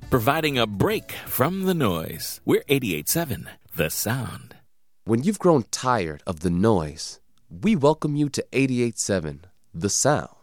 providing a break from the noise. We're 88.7 The Sound. When you've grown tired of the noise, we welcome you to 88.7 The Sound.